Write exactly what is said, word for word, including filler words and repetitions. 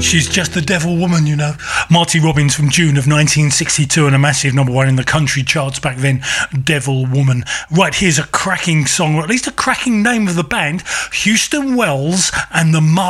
She's just the devil woman, you know. Marty Robbins from June of nineteen sixty-two and a massive number one in the country charts back then, Devil Woman. Right, here's a cracking song, or at least a cracking name of the band, Houston Wells and the Mar-